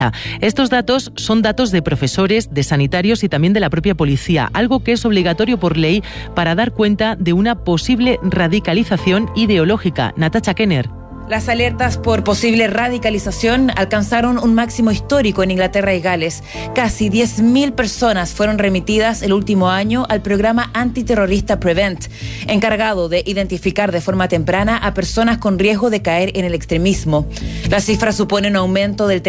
Estos datos son datos de profesores, de sanitarios y también de la propia policía, algo que es obligatorio por ley para dar cuenta de una posible radicalización ideológica. Natacha Kenner. Las alertas por posible radicalización alcanzaron un máximo histórico en Inglaterra y Gales. Casi 10.000 personas fueron remitidas el último año al programa antiterrorista Prevent, encargado de identificar de forma temprana a personas con riesgo de caer en el extremismo. La cifra supone un aumento del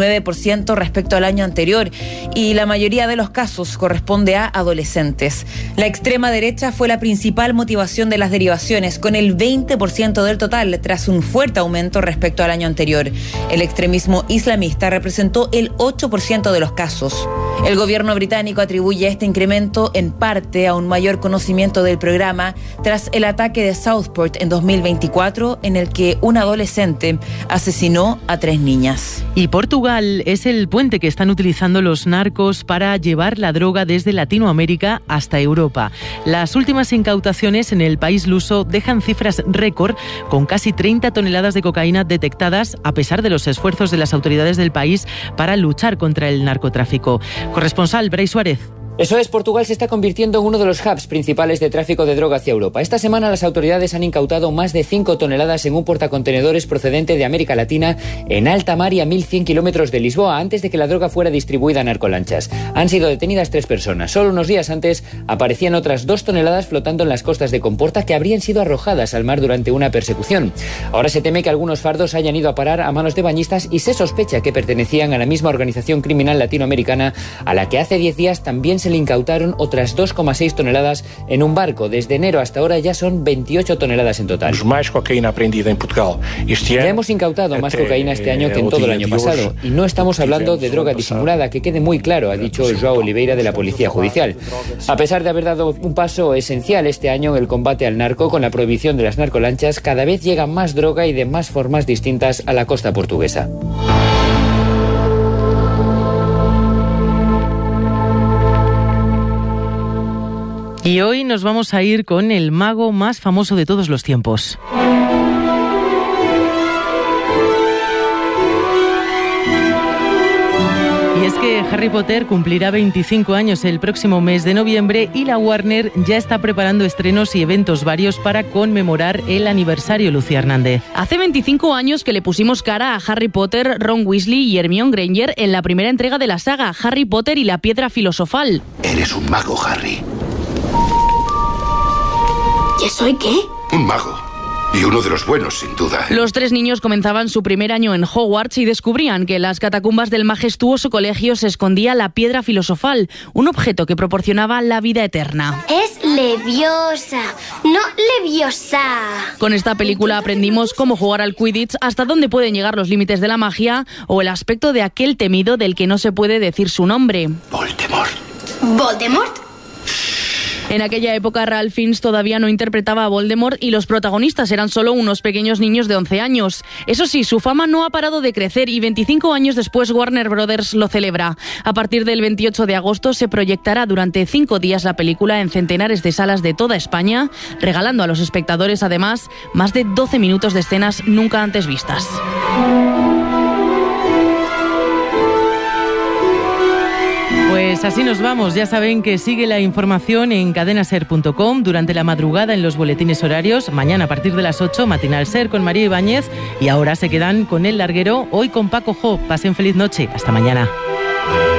39% respecto al año anterior y la mayoría de los casos corresponde a adolescentes. La extrema derecha fue la principal motivación de las derivaciones, con el 20% del total, tras un fuerte aumento respecto al año anterior. El extremismo islamista representó el 8% de los casos. El gobierno británico atribuye este incremento en parte a un mayor conocimiento del programa tras el ataque de Southport en 2024, en el que un adolescente asesinó a 3 niñas. Y Portugal es el puente que están utilizando los narcos para llevar la droga desde Latinoamérica hasta Europa. Las últimas incautaciones en el país luso dejan cifras récord, con casi 30 toneladas de cocaína detectadas, a pesar de los esfuerzos de las autoridades del país para luchar contra el narcotráfico. Corresponsal Bray Suárez. Eso es, Portugal se está convirtiendo en uno de los hubs principales de tráfico de droga hacia Europa. Esta semana las autoridades han incautado más de 5 toneladas en un portacontenedores procedente de América Latina en alta mar y a 1.100 kilómetros de Lisboa, antes de que la droga fuera distribuida a narcolanchas. Han sido detenidas 3 personas. Solo unos días antes aparecían otras 2 toneladas flotando en las costas de Comporta, que habrían sido arrojadas al mar durante una persecución. Ahora se teme que algunos fardos hayan ido a parar a manos de bañistas y se sospecha que pertenecían a la misma organización criminal latinoamericana a la que hace 10 días también se le incautaron otras 2,6 toneladas en un barco. Desde enero hasta ahora ya son 28 toneladas en total. Más cocaína aprendida en Portugal. Ya hemos incautado más cocaína este año que en todo el año pasado. Y no estamos hablando de droga disimulada, que quede muy claro, ha dicho João Oliveira de la Policía Judicial. A pesar de haber dado un paso esencial este año en el combate al narco, con la prohibición de las narcolanchas, cada vez llega más droga y de más formas distintas a la costa portuguesa. Y hoy nos vamos a ir con el mago más famoso de todos los tiempos. Y es que Harry Potter cumplirá 25 años el próximo mes de noviembre y la Warner ya está preparando estrenos y eventos varios para conmemorar el aniversario. Lucía Hernández. Hace 25 años que le pusimos cara a Harry Potter, Ron Weasley y Hermione Granger en la primera entrega de la saga, Harry Potter y la Piedra Filosofal. Eres un mago, Harry. ¿Qué soy qué? Un mago. Y uno de los buenos, sin duda. Los 3 niños comenzaban su primer año en Hogwarts y descubrían que en las catacumbas del majestuoso colegio se escondía la Piedra Filosofal, un objeto que proporcionaba la vida eterna. Es leviosa, no leviosa. Con esta película aprendimos cómo jugar al Quidditch, hasta dónde pueden llegar los límites de la magia o el aspecto de aquel temido del que no se puede decir su nombre. Voldemort. ¿Voldemort? En aquella época Ralph Fiennes todavía no interpretaba a Voldemort y los protagonistas eran solo unos pequeños niños de 11 años. Eso sí, su fama no ha parado de crecer y 25 años después Warner Brothers lo celebra. A partir del 28 de agosto se proyectará durante 5 días la película en centenares de salas de toda España, regalando a los espectadores además más de 12 minutos de escenas nunca antes vistas. Pues así nos vamos. Ya saben que sigue la información en cadenaser.com durante la madrugada en los boletines horarios. Mañana a partir de las 8, Matinal Ser con María Ibáñez. Y ahora se quedan con El Larguero, hoy con Paco Jo. Pasen feliz noche. Hasta mañana.